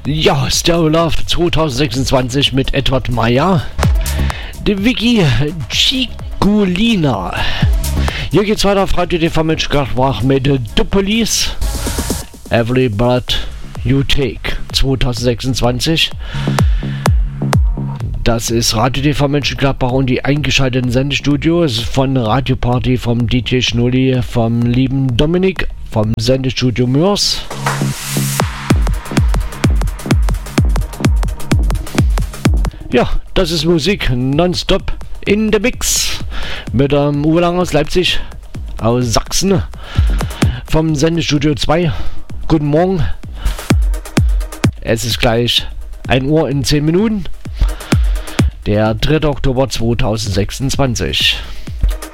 Ja, Stereo Love 2026 mit Edward Meyer. The Vicky Ciccolina. Hier geht's weiter auf Radio TV Mönchengladbach mit The Police. Every Blood You Take 2026. Das ist Radio TV Mönchengladbach und die eingeschalteten Sendestudios von Radio Party vom DJ Schnulli, vom lieben Dominik, vom Sendestudio Mörs. Ja, das ist Musik nonstop in the Mix mit Uwe Lang aus Leipzig, aus Sachsen, vom Sendestudio 2. Guten Morgen. Es ist gleich 1 Uhr in 10 Minuten. Der 3. Oktober 2026.